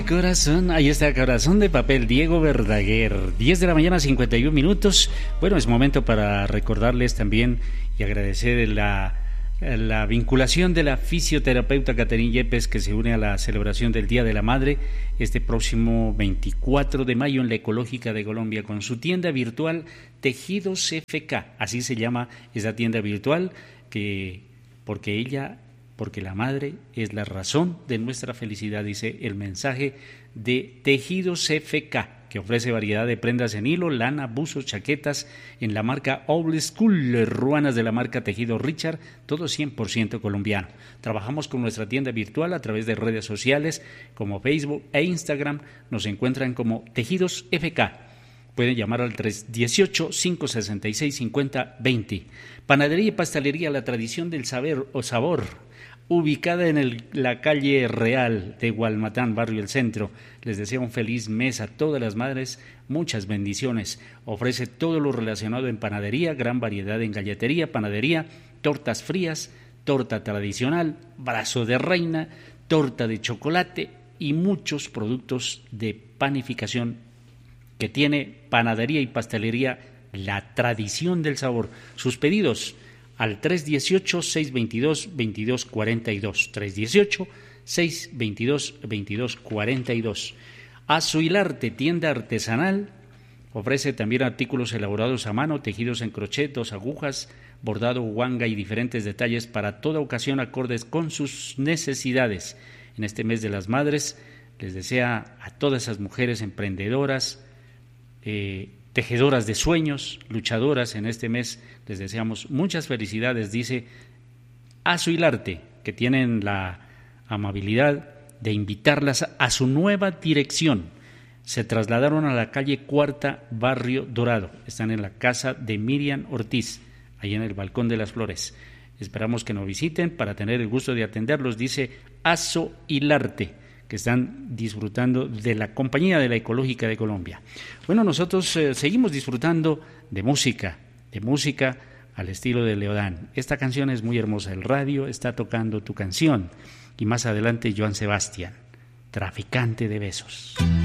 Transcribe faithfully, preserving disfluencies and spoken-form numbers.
Corazón, ahí está, Corazón de Papel, Diego Verdaguer, diez de la mañana, cincuenta y un minutos. Bueno, es momento para recordarles también y agradecer la, la vinculación de la fisioterapeuta Caterine Yepes, que se une a la celebración del Día de la Madre este próximo veinticuatro de mayo en la Ecológica de Colombia, con su tienda virtual Tejidos F K, así se llama esa tienda virtual, que porque ella... porque la madre es la razón de nuestra felicidad, dice el mensaje de Tejidos F K, que ofrece variedad de prendas en hilo, lana, buzos, chaquetas en la marca Old School, ruanas de la marca Tejido Richard, todo cien por ciento colombiano. Trabajamos con nuestra tienda virtual a través de redes sociales como Facebook e Instagram, nos encuentran como Tejidos F K. Pueden llamar al tres uno ocho, cinco seis seis, cinco cero dos cero. Panadería y pastelería La Tradición del Saber o Sabor, ubicada en el, la calle Real de Gualmatán, barrio El Centro. Les deseo un feliz mes a todas las madres, muchas bendiciones. Ofrece todo lo relacionado en panadería, gran variedad en galletería, panadería, tortas frías, torta tradicional, brazo de reina, torta de chocolate y muchos productos de panificación que tiene Panadería y Pastelería La Tradición del Sabor. Sus pedidos al tres uno ocho, seis dos dos, dos dos cuatro dos, tres uno ocho, seis dos dos, dos dos cuatro dos. Azuilarte, tienda artesanal, ofrece también artículos elaborados a mano, tejidos en crochet, dos agujas, bordado, guanga y diferentes detalles para toda ocasión acordes con sus necesidades. En este mes de las madres les desea a todas esas mujeres emprendedoras, eh, tejedoras de sueños, luchadoras, en este mes les deseamos muchas felicidades, dice Azuilarte, que tienen la amabilidad de invitarlas a su nueva dirección. Se trasladaron a la calle Cuarta, barrio Dorado. Están en la casa de Miriam Ortiz, ahí en el Balcón de las Flores. Esperamos que nos visiten para tener el gusto de atenderlos, dice Azuilarte, que están disfrutando de la compañía de la Ecológica de Colombia. Bueno, nosotros eh, seguimos disfrutando de música, de música al estilo de Leodán. Esta canción es muy hermosa, el radio está tocando tu canción. Y más adelante, Joan Sebastián, Traficante de Besos.